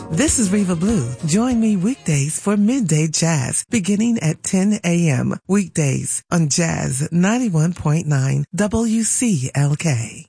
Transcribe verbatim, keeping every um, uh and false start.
This is Reva Blue. Join me weekdays for Midday Jazz beginning at ten a.m. Weekdays on Jazz ninety-one point nine W C L K.